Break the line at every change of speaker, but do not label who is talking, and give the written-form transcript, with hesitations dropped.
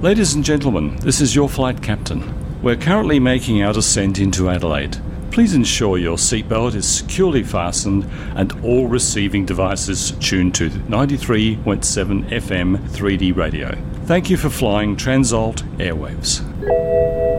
Ladies and gentlemen, this is your flight captain. We're currently making our descent into Adelaide. Please ensure your seatbelt is securely fastened and all receiving devices tuned to 93.7 FM 3D radio. Thank you for flying Transolt Airwaves.